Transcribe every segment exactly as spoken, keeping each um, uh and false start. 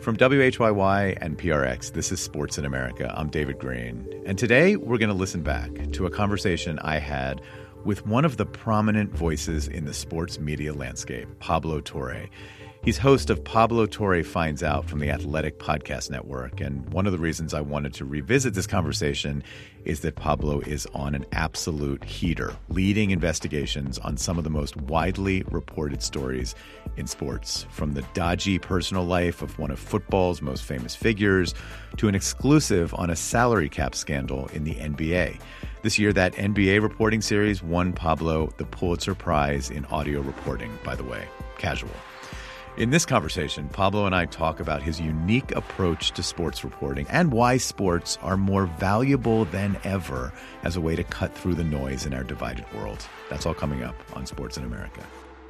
From W H Y Y and P R X, this is Sports in America. I'm David Greene. And today we're going to listen back to a conversation I had with one of the prominent voices in the sports media landscape, Pablo Torre. He's host of Pablo Torre Finds Out from the Athletic Podcast Network. And one of the reasons I wanted to revisit this conversation is that Pablo is on an absolute heater, leading investigations on some of the most widely reported stories in sports, from the dodgy personal life of one of football's most famous figures to an exclusive on a salary cap scandal in the N B A. This year, that N B A reporting series won Pablo the Pulitzer Prize in audio reporting, by the way. Casual. In this conversation, Pablo and I talk about his unique approach to sports reporting and why sports are more valuable than ever as a way to cut through the noise in our divided world. That's all coming up on Sports in America.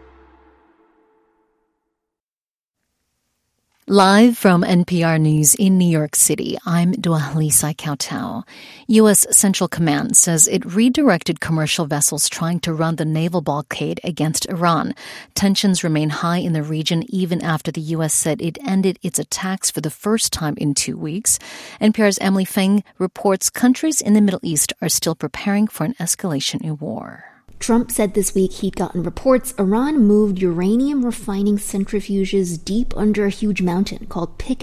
Live from N P R News in New York City, I'm Dua Lisa Kautal. U S Central Command says it redirected commercial vessels trying to run the naval blockade against Iran. Tensions remain high in the region even after the U S said it ended its attacks for the first time in two weeks. N P R's Emily Feng reports countries in the Middle East are still preparing for an escalation in war. Trump said this week he'd gotten reports Iran moved uranium refining centrifuges deep under a huge mountain called Pick